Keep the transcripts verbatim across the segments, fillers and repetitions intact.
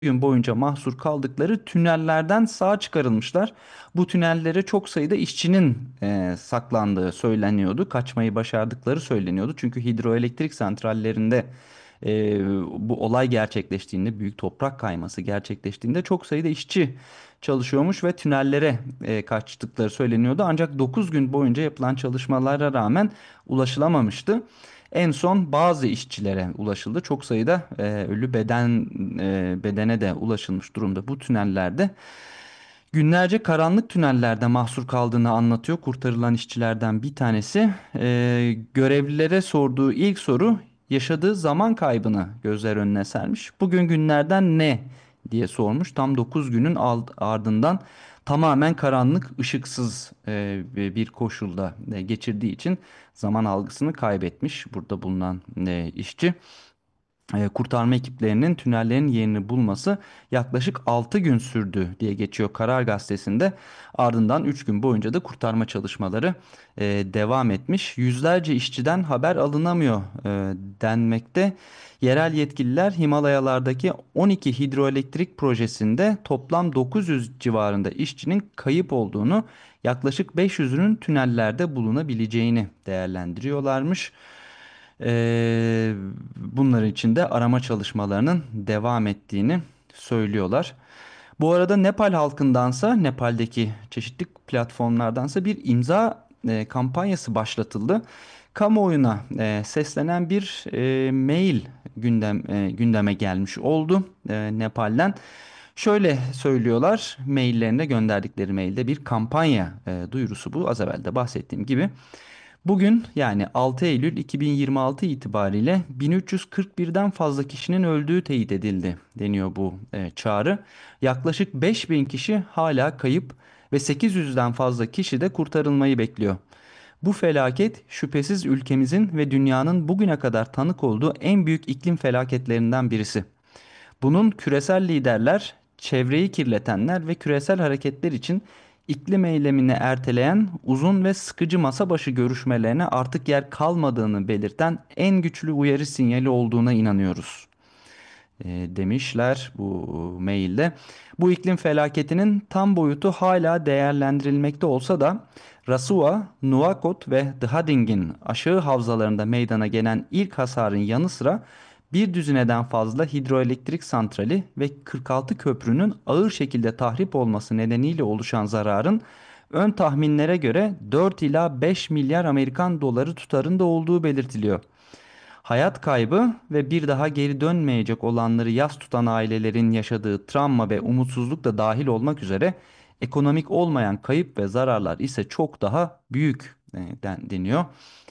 gün boyunca mahsur kaldıkları tünellerden sağ çıkarılmışlar. Bu tünellere çok sayıda işçinin e, saklandığı söyleniyordu. Kaçmayı başardıkları söyleniyordu. Çünkü hidroelektrik santrallerinde e, bu olay gerçekleştiğinde, büyük toprak kayması gerçekleştiğinde çok sayıda işçi çalışıyormuş ve tünellere e, kaçtıkları söyleniyordu. Ancak dokuz gün boyunca yapılan çalışmalara rağmen ulaşılamamıştı. En son bazı işçilere ulaşıldı. Çok sayıda e, ölü beden e, bedene de ulaşılmış durumda bu tünellerde. Günlerce karanlık tünellerde mahsur kaldığını anlatıyor kurtarılan işçilerden bir tanesi. E, görevlilere sorduğu ilk soru yaşadığı zaman kaybını gözler önüne sermiş. Bugün günlerden ne diye sormuş. Tam dokuz günün ardından tamamen karanlık, ışıksız e, bir koşulda e, geçirdiği için zaman algısını kaybetmiş burada bulunan e, işçi. E, kurtarma ekiplerinin tünellerin yerini bulması yaklaşık altı gün sürdü diye geçiyor Karar Gazetesi'nde. Ardından üç gün boyunca da kurtarma çalışmaları e, devam etmiş. Yüzlerce işçiden haber alınamıyor e, denmekte. Yerel yetkililer Himalayalardaki on iki hidroelektrik projesinde toplam dokuz yüz civarında işçinin kayıp olduğunu, yaklaşık beş yüzünün tünellerde bulunabileceğini değerlendiriyorlarmış. Ee, bunların için de arama çalışmalarının devam ettiğini söylüyorlar. Bu arada Nepal halkındansa, Nepal'deki çeşitli platformlardansa bir imza e, kampanyası başlatıldı. Kamuoyuna e, seslenen bir e, mail gündem e, gündeme gelmiş oldu e, Nepal'den. Şöyle söylüyorlar, maillerine gönderdikleri mailde bir kampanya e, duyurusu bu. Az evvel de bahsettiğim gibi. Bugün yani altı Eylül iki bin yirmi altı itibariyle bin üç yüz kırk birden fazla kişinin öldüğü teyit edildi deniyor bu e, çağrı. Yaklaşık beş bin kişi hala kayıp ve sekiz yüzden fazla kişi de kurtarılmayı bekliyor. Bu felaket şüphesiz ülkemizin ve dünyanın bugüne kadar tanık olduğu en büyük iklim felaketlerinden birisi. Bunun küresel liderler, çevreyi kirletenler ve küresel hareketler için iklim eylemini erteleyen uzun ve sıkıcı masa başı görüşmelerine artık yer kalmadığını belirten en güçlü uyarı sinyali olduğuna inanıyoruz, e, demişler bu mailde. Bu iklim felaketinin tam boyutu hala değerlendirilmekte olsa da Rasuwa, Nuwakot ve Dhading'in aşağı havzalarında meydana gelen ilk hasarın yanı sıra bir düzineden fazla hidroelektrik santrali ve kırk altı köprünün ağır şekilde tahrip olması nedeniyle oluşan zararın ön tahminlere göre dört ila beş milyar Amerikan doları tutarında olduğu belirtiliyor. Hayat kaybı ve bir daha geri dönmeyecek olanları yas tutan ailelerin yaşadığı travma ve umutsuzluk da dahil olmak üzere ekonomik olmayan kayıp ve zararlar ise çok daha büyük e, den- deniyor.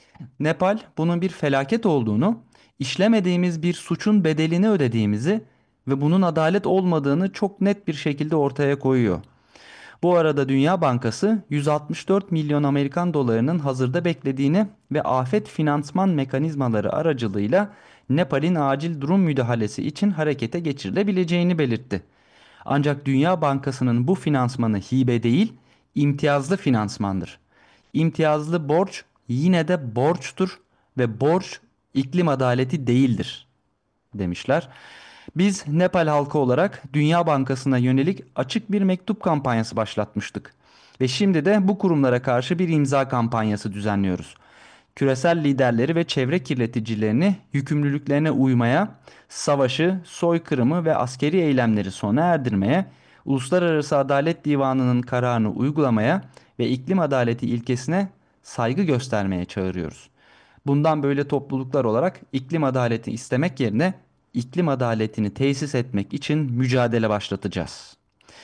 Nepal bunun bir felaket olduğunu, işlemediğimiz bir suçun bedelini ödediğimizi ve bunun adalet olmadığını çok net bir şekilde ortaya koyuyor. Bu arada Dünya Bankası yüz altmış dört milyon Amerikan dolarının hazırda beklediğini ve afet finansman mekanizmaları aracılığıyla Nepal'in acil durum müdahalesi için harekete geçirilebileceğini belirtti. Ancak Dünya Bankası'nın bu finansmanı hibe değil, imtiyazlı finansmandır. İmtiyazlı borç yine de borçtur ve borç iklim adaleti değildir, demişler. Biz Nepal halkı olarak Dünya Bankası'na yönelik açık bir mektup kampanyası başlatmıştık. Ve şimdi de bu kurumlara karşı bir imza kampanyası düzenliyoruz. Küresel liderleri ve çevre kirleticilerini yükümlülüklerine uymaya, savaşı, soykırımı ve askeri eylemleri sona erdirmeye, Uluslararası Adalet Divanı'nın kararını uygulamaya ve iklim adaleti ilkesine saygı göstermeye çağırıyoruz. Bundan böyle topluluklar olarak iklim adaleti istemek yerine iklim adaletini tesis etmek için mücadele başlatacağız.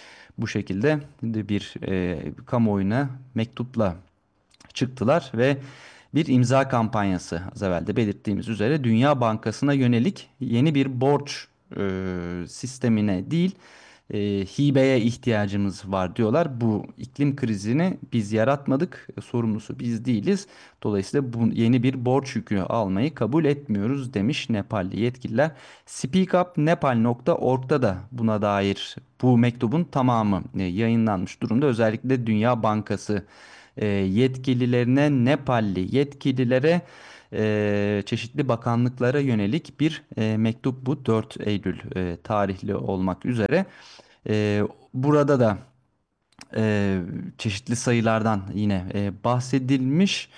Bu şekilde bir e, kamuoyuna mektupla çıktılar ve bir imza kampanyası, az evvel de belirttiğimiz üzere Dünya Bankası'na yönelik yeni bir borç e, sistemine değil, e, hibeye ihtiyacımız var diyorlar. Bu iklim krizini biz yaratmadık, sorumlusu biz değiliz. Dolayısıyla bu yeni bir borç yükü almayı kabul etmiyoruz demiş Nepalli yetkililer. speak up nepal nokta org'da da buna dair bu mektubun tamamı e, yayınlanmış durumda. Özellikle Dünya Bankası e, yetkililerine, Nepalli yetkililere e, çeşitli bakanlıklara yönelik bir e, mektup bu, dört Eylül e, tarihli olmak üzere. E, Burada da e, çeşitli sayılardan yine e, bahsedilmiş.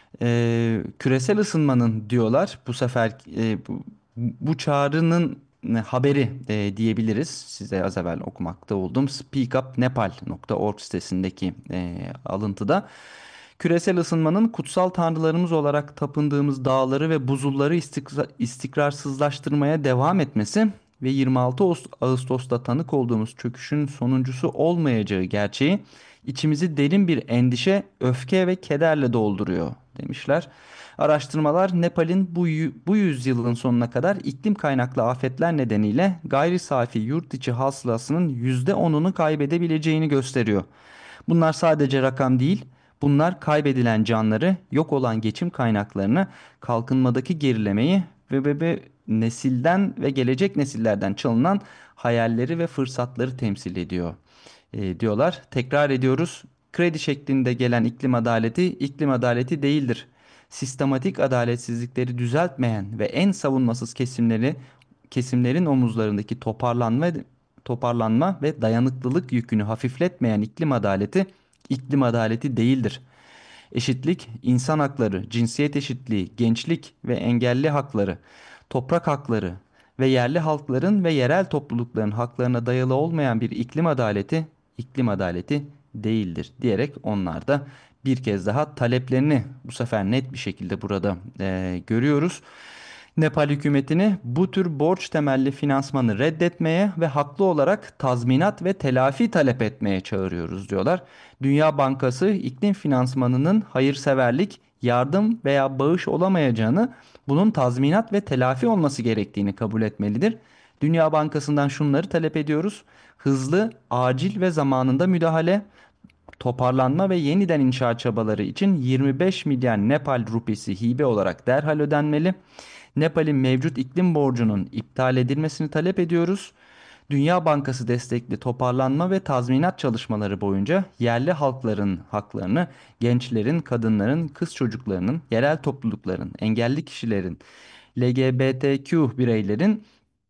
E, küresel ısınmanın diyorlar bu sefer, e, bu, bu çağrının e, haberi e, diyebiliriz. Size az evvel okumakta olduğum speak up nepal nokta org sitesindeki e, alıntıda. Küresel ısınmanın kutsal tanrılarımız olarak tapındığımız dağları ve buzulları istikra- istikrarsızlaştırmaya devam etmesi ve yirmi altı Ağust- Ağustos'ta tanık olduğumuz çöküşün sonuncusu olmayacağı gerçeği içimizi derin bir endişe, öfke ve kederle dolduruyor demişler. Araştırmalar Nepal'in bu, yü- bu yüzyılın sonuna kadar iklim kaynaklı afetler nedeniyle gayri safi yurt içi hasılasının yüzde onunu kaybedebileceğini gösteriyor. Bunlar sadece rakam değil, bunlar kaybedilen canları, yok olan geçim kaynaklarını, kalkınmadaki gerilemeyi ve, ve, ve nesilden ve gelecek nesillerden çalınan hayalleri ve fırsatları temsil ediyor e, diyorlar. Tekrar ediyoruz. Kredi şeklinde gelen iklim adaleti iklim adaleti değildir. Sistematik adaletsizlikleri düzeltmeyen ve en savunmasız kesimleri kesimlerin omuzlarındaki toparlanma toparlanma ve dayanıklılık yükünü hafifletmeyen iklim adaleti iklim adaleti değildir. Eşitlik, insan hakları, cinsiyet eşitliği, gençlik ve engelli hakları, toprak hakları ve yerli halkların ve yerel toplulukların haklarına dayalı olmayan bir iklim adaleti, iklim adaleti değildir diyerek onlar da bir kez daha taleplerini bu sefer net bir şekilde burada eee, görüyoruz. Nepal hükümetini bu tür borç temelli finansmanı reddetmeye ve haklı olarak tazminat ve telafi talep etmeye çağırıyoruz diyorlar. Dünya Bankası iklim finansmanının hayırseverlik, yardım veya bağış olamayacağını, bunun tazminat ve telafi olması gerektiğini kabul etmelidir. Dünya Bankası'ndan şunları talep ediyoruz: hızlı, acil ve zamanında müdahale, toparlanma ve yeniden inşa çabaları için yirmi beş milyar Nepal rupisi hibe olarak derhal ödenmeli. Nepal'in mevcut iklim borcunun iptal edilmesini talep ediyoruz. Dünya Bankası destekli toparlanma ve tazminat çalışmaları boyunca yerli halkların haklarını, gençlerin, kadınların, kız çocuklarının, yerel toplulukların, engelli kişilerin, L G B T Q bireylerin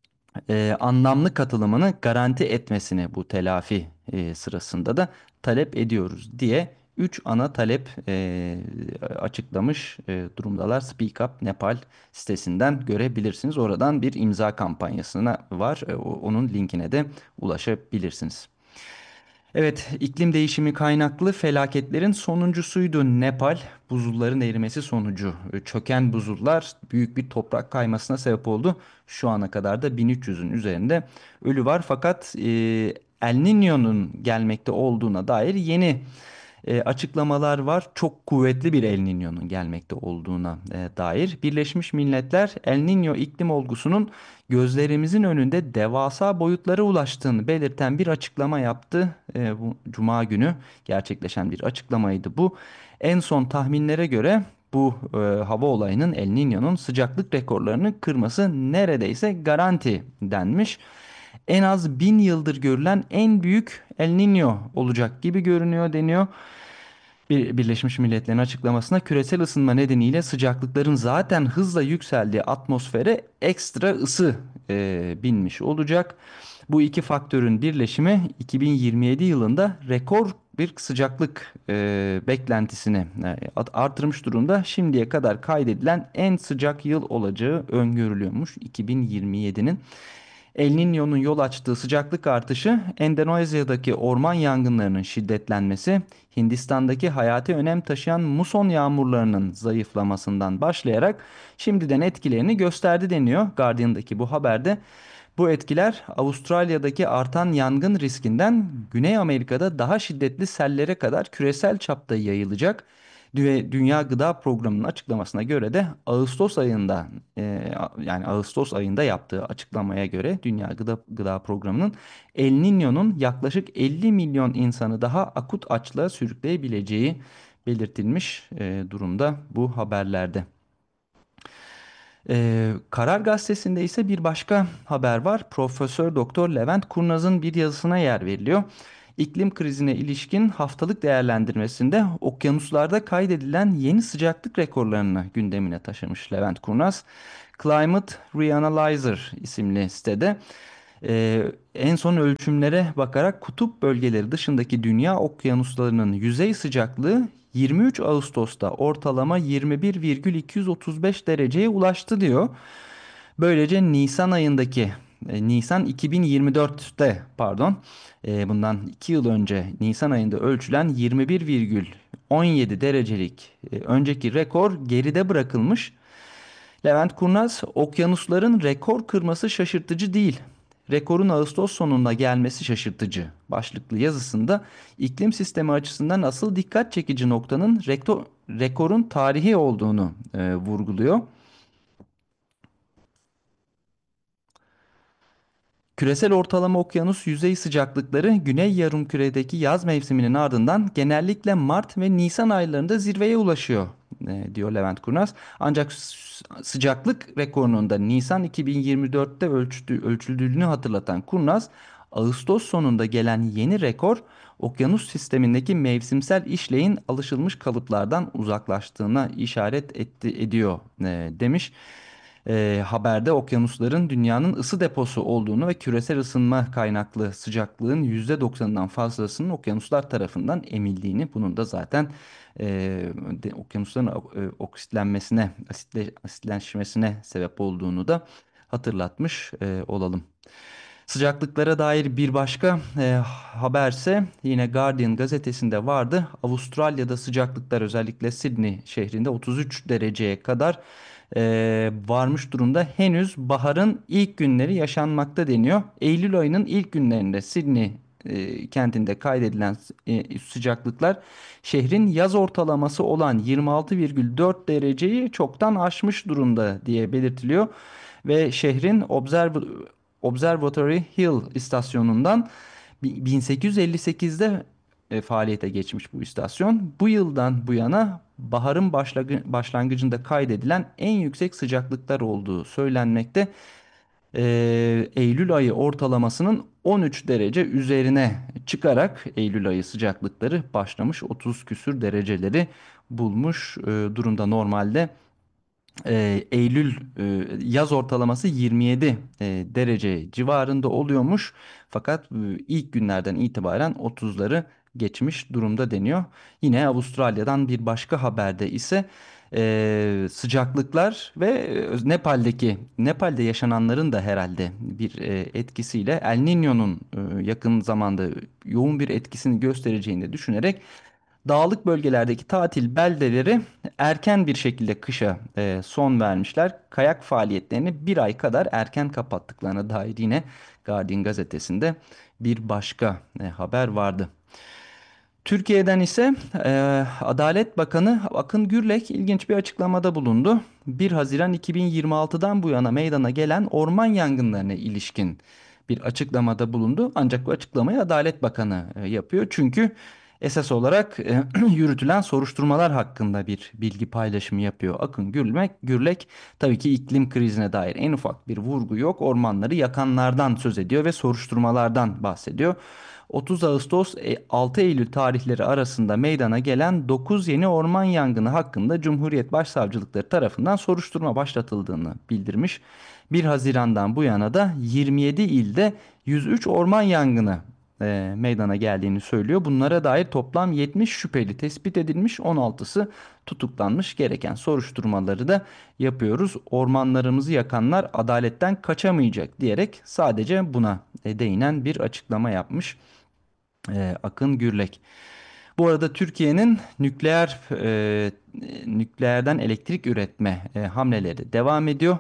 e, anlamlı katılımını garanti etmesini bu telafi e, sırasında da talep ediyoruz diye üç ana talep e, açıklamış e, durumdalar. Speak Up Nepal sitesinden görebilirsiniz. Oradan bir imza kampanyasına var. E, o- onun linkine de ulaşabilirsiniz. Evet, iklim değişimi kaynaklı felaketlerin sonuncusuydu Nepal. Buzulların erimesi sonucu e, çöken buzullar büyük bir toprak kaymasına sebep oldu. Şu ana kadar da bin üç yüzün üzerinde ölü var. Fakat e, El Niño'nun gelmekte olduğuna dair yeni e, açıklamalar var. Çok kuvvetli bir El Niño'nun gelmekte olduğuna e, dair. Birleşmiş Milletler El Niño iklim olgusunun gözlerimizin önünde devasa boyutlara ulaştığını belirten bir açıklama yaptı. E, bu Cuma günü gerçekleşen bir açıklamaydı bu. En son tahminlere göre bu e, hava olayının, El Niño'nun sıcaklık rekorlarını kırması neredeyse garanti denmiş. En az bin yıldır görülen en büyük El Niño olacak gibi görünüyor deniyor. Bir, Birleşmiş Milletler'in açıklamasına küresel ısınma nedeniyle sıcaklıkların zaten hızla yükseldiği atmosfere ekstra ısı e, binmiş olacak. Bu iki faktörün birleşimi iki bin yirmi yedi yılında rekor bir sıcaklık e, beklentisini e, artırmış durumda. Şimdiye kadar kaydedilen en sıcak yıl olacağı öngörülüyormuş iki bin yirmi yedinin. El Niño'nun yol açtığı sıcaklık artışı, Endonezya'daki orman yangınlarının şiddetlenmesi, Hindistan'daki hayati önem taşıyan muson yağmurlarının zayıflamasından başlayarak şimdiden etkilerini gösterdi deniyor Guardian'daki bu haberde. Bu etkiler Avustralya'daki artan yangın riskinden Güney Amerika'da daha şiddetli sellere kadar küresel çapta yayılacak. Dü- Dünya Gıda Programı'nın açıklamasına göre de Ağustos ayında e, yani Ağustos ayında yaptığı açıklamaya göre Dünya Gıda, Gıda Programı'nın El Niño'nun yaklaşık elli milyon insanı daha akut açlığa sürükleyebileceği belirtilmiş e, durumda bu haberlerde. Ee, Karar Gazetesi'nde ise bir başka haber var. Profesör Doktor Levent Kurnaz'ın bir yazısına yer veriliyor. İklim krizine ilişkin haftalık değerlendirmesinde okyanuslarda kaydedilen yeni sıcaklık rekorlarını gündemine taşımış Levent Kurnaz. Climate Reanalyzer isimli sitede e, en son ölçümlere bakarak kutup bölgeleri dışındaki dünya okyanuslarının yüzey sıcaklığı yirmi üç Ağustos'ta ortalama yirmi bir virgül iki yüz otuz beş dereceye ulaştı diyor. Böylece Nisan ayındaki e, Nisan iki bin yirmi dörtte pardon e, bundan iki yıl önce Nisan ayında ölçülen yirmi bir virgül on yedi derecelik e, önceki rekor geride bırakılmış. Levent Kurnaz, okyanusların rekor kırması şaşırtıcı değil. Rekorun Ağustos sonunda gelmesi şaşırtıcı başlıklı yazısında iklim sistemi açısından asıl dikkat çekici noktanın rektor, rekorun tarihi olduğunu e, vurguluyor. Küresel ortalama okyanus yüzey sıcaklıkları Güney Yarımküre'deki yaz mevsiminin ardından genellikle Mart ve Nisan aylarında zirveye ulaşıyor, e, diyor Levent Kurnaz. Ancak s- sıcaklık rekorunun da Nisan iki bin yirmi dörtte ölçtü, ölçüldüğünü hatırlatan Kurnaz, Ağustos sonunda gelen yeni rekor okyanus sistemindeki mevsimsel işleyin alışılmış kalıplardan uzaklaştığına işaret etti, ediyor, e, demiş. E, haberde okyanusların dünyanın ısı deposu olduğunu ve küresel ısınma kaynaklı sıcaklığın yüzde doksanından fazlasının okyanuslar tarafından emildiğini, bunun da zaten e, de, okyanusların e, oksitlenmesine, asitle, asitlenmesine sebep olduğunu da hatırlatmış e, olalım. Sıcaklıklara dair bir başka e, haberse yine Guardian gazetesinde vardı. Avustralya'da sıcaklıklar özellikle Sydney şehrinde otuz üç dereceye kadar e, varmış durumda. Henüz baharın ilk günleri yaşanmakta deniyor. Eylül ayının ilk günlerinde Sydney e, kentinde kaydedilen e, sıcaklıklar şehrin yaz ortalaması olan yirmi altı virgül dört dereceyi çoktan aşmış durumda diye belirtiliyor. Ve şehrin Observ Observatory Hill istasyonundan bin sekiz yüz elli sekizde e, faaliyete geçmiş bu istasyon. Bu yıldan bu yana baharın başlangı- başlangıcında kaydedilen en yüksek sıcaklıklar olduğu söylenmekte. Ee, Eylül ayı ortalamasının on üç derece üzerine çıkarak Eylül ayı sıcaklıkları başlamış otuz küsür dereceleri bulmuş e, durumda. Normalde e, Eylül e, yaz ortalaması yirmi yedi e, derece civarında oluyormuş. Fakat e, ilk günlerden itibaren otuzları geçmiş durumda deniyor. Yine Avustralya'dan bir başka haberde ise e, sıcaklıklar ve e, Nepal'deki Nepal'de yaşananların da herhalde bir e, etkisiyle El Niño'nun e, yakın zamanda yoğun bir etkisini göstereceğini düşünerek dağlık bölgelerdeki tatil beldeleri erken bir şekilde kışa e, son vermişler. Kayak faaliyetlerini bir ay kadar erken kapattıklarına dair yine Guardian gazetesinde bir başka e, haber vardı. Türkiye'den ise e, Adalet Bakanı Akın Gürlek ilginç bir açıklamada bulundu. bir Haziran iki bin yirmi altıdan bu yana meydana gelen orman yangınlarına ilişkin bir açıklamada bulundu. Ancak bu açıklamayı Adalet Bakanı e, yapıyor. Çünkü esas olarak e, yürütülen soruşturmalar hakkında bir bilgi paylaşımı yapıyor Akın Gürlek. Gürlek tabii ki iklim krizine dair en ufak bir vurgu yok. Ormanları yakanlardan söz ediyor ve soruşturmalardan bahsediyor. otuz Ağustos e, altı Eylül tarihleri arasında meydana gelen dokuz yeni orman yangını hakkında Cumhuriyet Başsavcılıkları tarafından soruşturma başlatıldığını bildirmiş. bir Haziran'dan bu yana da yirmi yedi ilde yüz üç orman yangını e, meydana geldiğini söylüyor. Bunlara dair toplam yetmiş şüpheli tespit edilmiş, on altısı tutuklanmış. Gereken soruşturmaları da yapıyoruz. Ormanlarımızı yakanlar adaletten kaçamayacak diyerek sadece buna e, değinen bir açıklama yapmış e, Akın Gürlek. Bu arada Türkiye'nin nükleer e, nükleerden elektrik üretme e, hamleleri devam ediyor.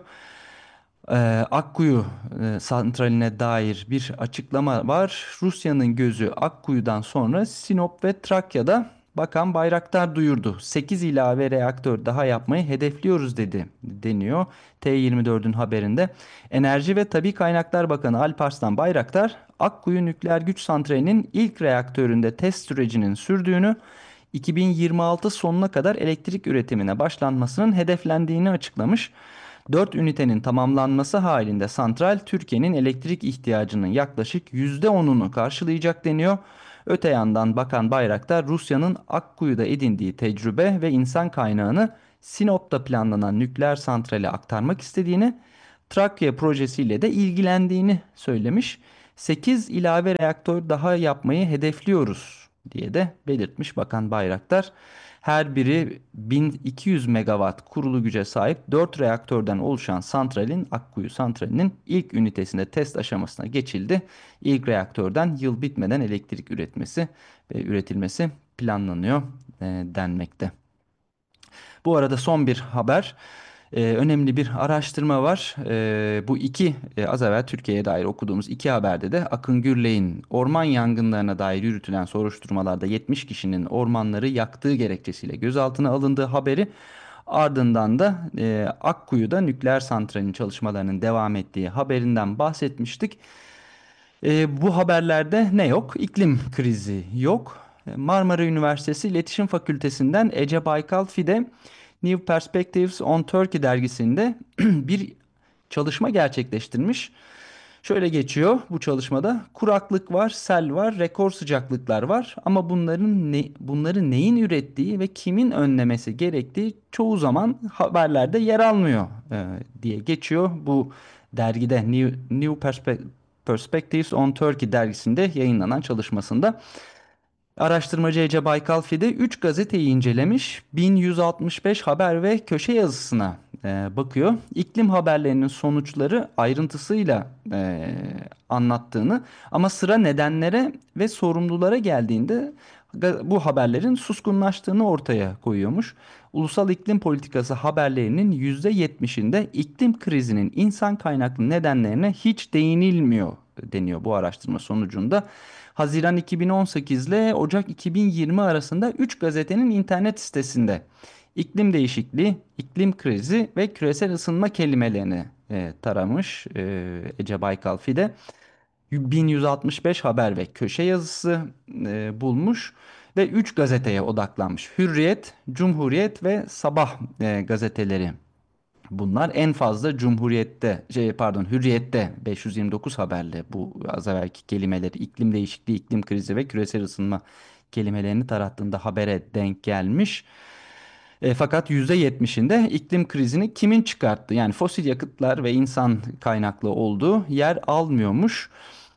E, Akkuyu e, santraline dair bir açıklama var. Rusya'nın gözü Akkuyu'dan sonra Sinop ve Trakya'da. Bakan Bayraktar duyurdu. sekiz ilave reaktör daha yapmayı hedefliyoruz dedi deniyor T yirmi dördün haberinde. Enerji ve Tabii Kaynaklar Bakanı Alparslan Bayraktar, Akkuyu Nükleer Güç Santrali'nin ilk reaktöründe test sürecinin sürdüğünü, iki bin yirmi altı sonuna kadar elektrik üretimine başlanmasının hedeflendiğini açıklamış. Dört ünitenin tamamlanması halinde santral Türkiye'nin elektrik ihtiyacının yaklaşık yüzde onunu karşılayacak deniyor. Öte yandan Bakan Bayraktar Rusya'nın Akkuyu'da edindiği tecrübe ve insan kaynağını Sinop'ta planlanan nükleer santrale aktarmak istediğini, Trakya projesiyle de ilgilendiğini söylemiş. sekiz ilave reaktör daha yapmayı hedefliyoruz diye de belirtmiş Bakan Bayraktar. Her biri bin iki yüz megawatt kurulu güce sahip dört reaktörden oluşan santralin, Akkuyu santralinin ilk ünitesinde test aşamasına geçildi. İlk reaktörden yıl bitmeden elektrik üretmesi ve üretilmesi planlanıyor e, denmekte. Bu arada son bir haber. Ee, önemli bir araştırma var. Ee, bu iki e, az evvel Türkiye'ye dair okuduğumuz iki haberde de Akın Gürley'in orman yangınlarına dair yürütülen soruşturmalarda yetmiş kişinin ormanları yaktığı gerekçesiyle gözaltına alındığı haberi, ardından da e, Akkuyu'da nükleer santralin çalışmalarının devam ettiği haberinden bahsetmiştik. E, bu haberlerde ne yok? İklim krizi yok. E, Marmara Üniversitesi İletişim Fakültesinden Ece Baykal Fide, New Perspectives on Turkey dergisinde bir çalışma gerçekleştirmiş. Şöyle geçiyor bu çalışmada: kuraklık var, sel var, rekor sıcaklıklar var ama bunların ne, bunları neyin ürettiği ve kimin önlemesi gerektiği çoğu zaman haberlerde yer almıyor e, diye geçiyor. Bu dergide New, New Perspe- Perspectives on Turkey dergisinde yayınlanan çalışmasında araştırmacı Ece Baykal Fide üç gazeteyi incelemiş, bin yüz altmış beş haber ve köşe yazısına e, bakıyor. İklim haberlerinin sonuçları ayrıntısıyla e, anlattığını, ama sıra nedenlere ve sorumlulara geldiğinde ga- bu haberlerin suskunlaştığını ortaya koyuyormuş. Ulusal iklim politikası haberlerinin yüzde yetmişinde iklim krizinin insan kaynaklı nedenlerine hiç değinilmiyor deniyor bu araştırma sonucunda. Haziran iki bin on sekiz ile Ocak iki bin yirmi arasında üç gazetenin internet sitesinde iklim değişikliği, iklim krizi ve küresel ısınma kelimelerini e, taramış e, Ece Baykal Fide. bin yüz altmış beş haber ve köşe yazısı e, bulmuş ve üç gazeteye odaklanmış: Hürriyet, Cumhuriyet ve Sabah e, gazeteleri. Bunlar en fazla Cumhuriyet'te, şey pardon Hürriyet'te beş yüz yirmi dokuz haberle bu az evvelki kelimeleri, iklim değişikliği, iklim krizi ve küresel ısınma kelimelerini tarattığında habere denk gelmiş. E, fakat yüzde yetmişinde iklim krizini kimin çıkarttı, yani fosil yakıtlar ve insan kaynaklı olduğu yer almıyormuş.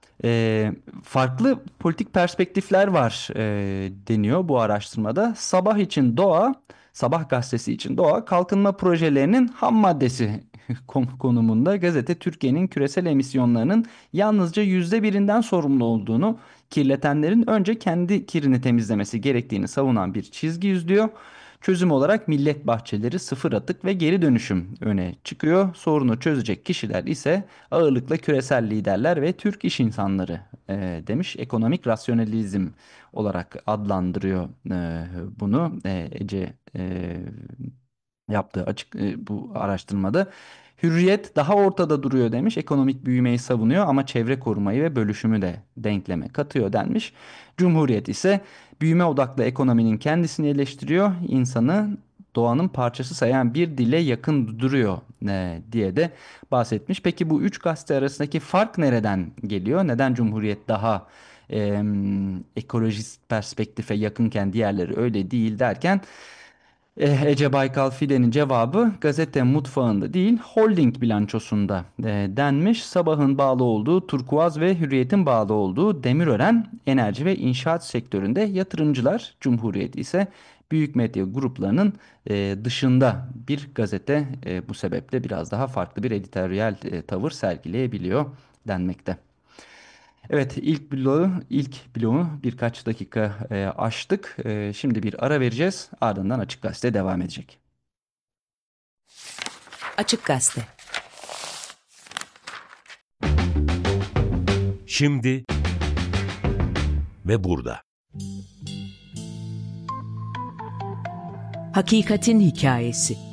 E, farklı politik perspektifler var e, deniyor bu araştırmada. Sabah için doğa, Sabah gazetesi için doğa kalkınma projelerinin ham maddesi kon- konumunda. Gazete Türkiye'nin küresel emisyonlarının yalnızca yüzde birinden sorumlu olduğunu, kirletenlerin önce kendi kirini temizlemesi gerektiğini savunan bir çizgi izliyor. Çözüm olarak millet bahçeleri, sıfır atık ve geri dönüşüm öne çıkıyor. Sorunu çözecek kişiler ise ağırlıkla küresel liderler ve Türk iş insanları e, demiş. Ekonomik rasyonalizm olarak adlandırıyor e, bunu e, Ece e, yaptığı açık e, bu araştırmada. Hürriyet daha ortada duruyor demiş. Ekonomik büyümeyi savunuyor ama çevre korumayı ve bölüşümü de denkleme katıyor denmiş. Cumhuriyet ise büyüme odaklı ekonominin kendisini eleştiriyor, İnsanı doğanın parçası sayan bir dile yakın duruyor e, diye de bahsetmiş. Peki bu üç gazete arasındaki fark nereden geliyor? Neden Cumhuriyet daha e, ekolojist perspektife yakınken diğerleri öyle değil derken, Eh, Ece Baykal Fide'nin cevabı gazete mutfağında değil, holding bilançosunda eh, denmiş. Sabah'ın bağlı olduğu Turkuaz ve Hürriyet'in bağlı olduğu Demirören enerji ve inşaat sektöründe yatırımcılar, Cumhuriyet ise büyük medya gruplarının eh, dışında bir gazete. Eh, bu sebeple biraz daha farklı bir editoryal eh, tavır sergileyebiliyor denmekte. Evet, ilk bloğu, ilk bloğu birkaç dakika e, aştık. E, şimdi bir ara vereceğiz. Ardından Açık Gazete devam edecek. Açık Gazete. Şimdi ve burada. Hakikatin hikayesi.